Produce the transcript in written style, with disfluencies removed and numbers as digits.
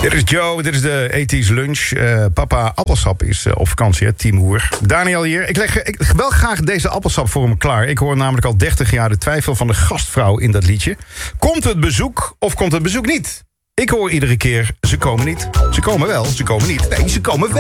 Dit is Joe, dit is de 80s lunch. Papa Appelsap is op vakantie, hè, Team Hoer. Daniel hier. Ik leg wel graag deze appelsap voor hem klaar. Ik hoor namelijk al 30 jaar de twijfel van de gastvrouw in dat liedje. Komt het bezoek of komt het bezoek niet? Ik hoor iedere keer, ze komen niet. Ze komen wel, ze komen niet. Nee, ze komen wel.